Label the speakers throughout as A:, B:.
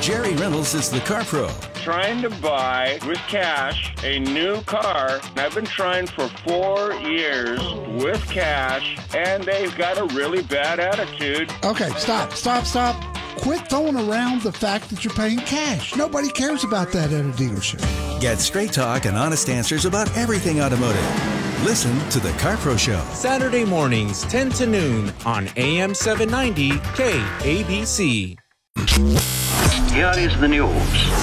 A: Jerry Reynolds is the Car Pro.
B: Trying to buy with cash a new car. I've been trying for 4 years with cash, and they've got a really bad attitude.
C: Okay, stop. Quit throwing around the fact that you're paying cash. Nobody cares about that at a dealership.
A: Get straight talk and honest answers about everything automotive. Listen to the Car Pro Show.
D: Saturday mornings, 10 to noon on AM 790 KABC.
E: Here is the news.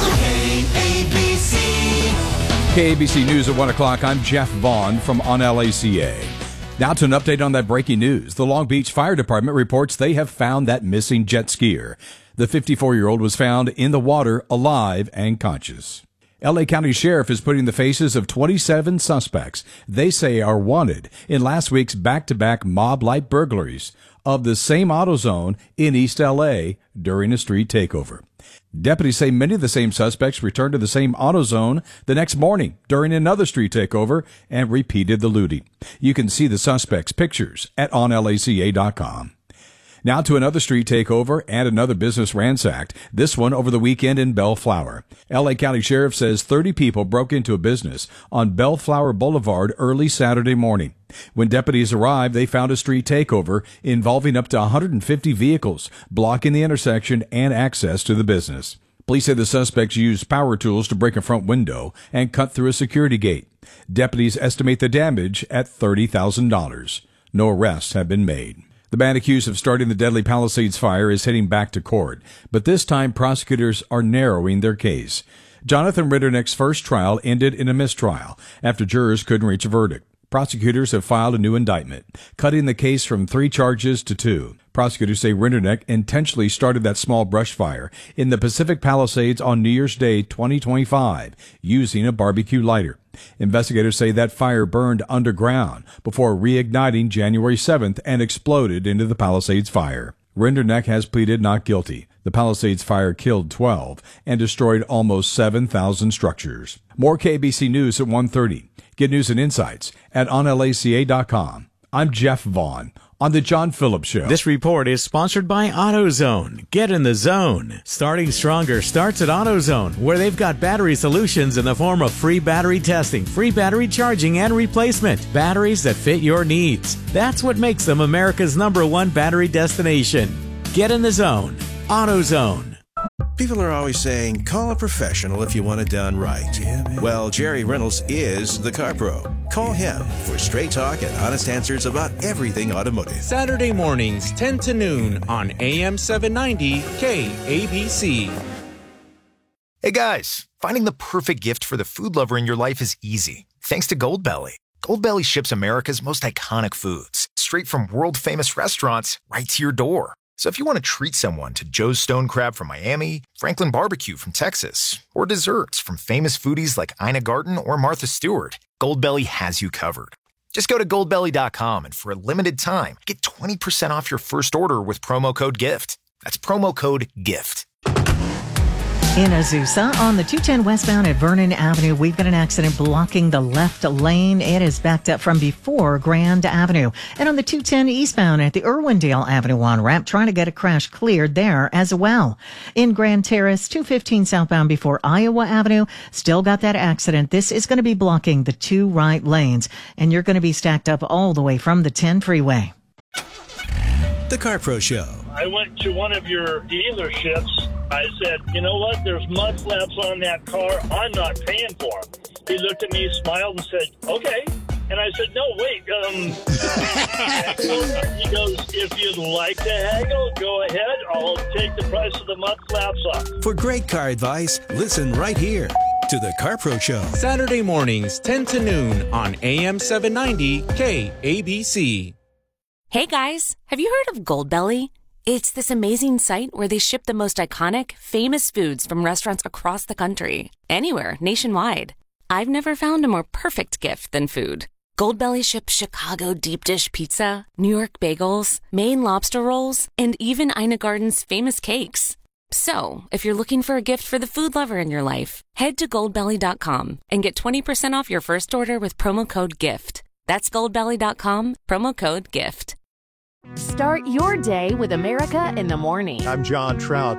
F: KABC News at 1 o'clock. I'm Jeff Vaughn from On LACA. Now to an update on that breaking news. The Long Beach Fire Department reports they have found that missing jet skier. The 54-year-old was found in the water, alive and conscious. L.A. County Sheriff is putting the faces of 27 suspects they say are wanted in last week's back-to-back mob-like burglaries of the same AutoZone in East L.A. during a street takeover. Deputies say many of the same suspects returned to the same AutoZone the next morning during another street takeover and repeated the looting. You can see the suspects' pictures at onlaca.com. Now to another street takeover and another business ransacked, this one over the weekend in Bellflower. L.A. County Sheriff says 30 people broke into a business on Bellflower Boulevard early Saturday morning. When deputies arrived, they found a street takeover involving up to 150 vehicles, blocking the intersection and access to the business. Police say the suspects used power tools to break a front window and cut through a security gate. Deputies estimate the damage at $30,000. No arrests have been made. The man accused of starting the deadly Palisades fire is heading back to court, but this time prosecutors are narrowing their case. Jonathan Ritternick's first trial ended in a mistrial after jurors couldn't reach a verdict. Prosecutors have filed a new indictment, cutting the case from 3 charges to 2. Prosecutors say Ritternick intentionally started that small brush fire in the Pacific Palisades on New Year's Day 2025 using a barbecue lighter. Investigators say that fire burned underground before reigniting January 7th and exploded into the Palisades fire. Ritternick has pleaded not guilty. The Palisades fire killed 12 and destroyed almost 7,000 structures. More KBC News at 1:30. Get news and insights at onlaca.com. I'm Jeff Vaughn on The John Phillips Show.
D: This report is sponsored by AutoZone. Get in the zone. Starting stronger starts at AutoZone, where they've got battery solutions in the form of free battery testing, free battery charging and replacement, batteries that fit your needs. That's what makes them America's #1 battery destination. Get in the zone. AutoZone.
A: People are always saying, call a professional if you want it done right. Well, Jerry Reynolds is the Car Pro. Call him for straight talk and honest answers about everything automotive.
D: Saturday mornings, 10 to noon on AM 790 KABC.
G: Hey guys, finding the perfect gift for the food lover in your life is easy. Thanks to Goldbelly. Goldbelly ships America's most iconic foods straight from world-famous restaurants right to your door. So if you want to treat someone to Joe's Stone Crab from Miami, Franklin Barbecue from Texas, or desserts from famous foodies like Ina Garten or Martha Stewart, Goldbelly has you covered. Just go to goldbelly.com and for a limited time, get 20% off your first order with promo code GIFT. That's promo code GIFT.
H: In Azusa, on the 210 westbound at Vernon Avenue, we've got an accident blocking the left lane. It is backed up from before Grand Avenue. And on the 210 eastbound at the Irwindale Avenue on-ramp, trying to get a crash cleared there as well. In Grand Terrace, 215 southbound before Iowa Avenue, still got that accident. This is going to be blocking the 2 right lanes, and you're going to be stacked up all the way from the 10 freeway.
A: The Car Pro Show.
I: I went to one of your dealerships. I said, you know what? There's mud flaps on that car. I'm not paying for them. He looked at me, smiled, and said, okay. And I said, no, wait. He goes, if you'd like to haggle, go ahead. I'll take the price of the mud flaps off.
A: For great car advice, listen right here to the Car Pro Show.
D: Saturday mornings, 10 to noon on AM 790 KABC.
J: Hey guys, have you heard of Goldbelly? It's this amazing site where they ship the most iconic, famous foods from restaurants across the country, anywhere, nationwide. I've never found a more perfect gift than food. Goldbelly ships Chicago deep dish pizza, New York bagels, Maine lobster rolls, and even Ina Garten's famous cakes. So, if you're looking for a gift for the food lover in your life, head to goldbelly.com and get 20% off your first order with promo code GIFT. That's goldbelly.com, promo code GIFT.
K: Start your day with America in the Morning.
L: I'm John Trout.